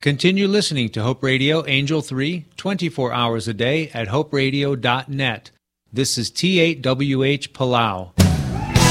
Continue listening to Hope Radio Angel 3 24 hours a day at hoperadio.net. This is T8WH Palau.